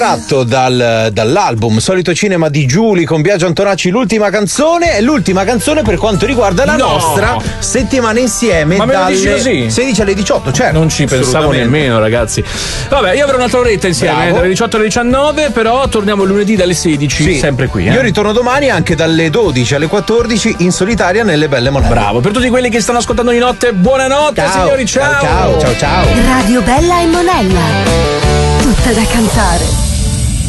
Tratto dall'album Solito Cinema di Giuli con Biagio Antonacci, l'ultima canzone è l'ultima canzone per quanto riguarda la nostra settimana insieme. Ma me lo dici dalle così? 16 alle 18, certo. Non ci pensavo nemmeno, ragazzi. Vabbè, io avrò un'altra oretta insieme, dalle 18 alle 19, però torniamo lunedì dalle 16, sempre qui. Io ritorno domani anche dalle 12 alle 14 in solitaria nelle Belle Monelle. Bravo, per tutti quelli che stanno ascoltando di notte, buonanotte, ciao, signori, ciao. Ciao. Radio Bella e Monella, tutta da cantare.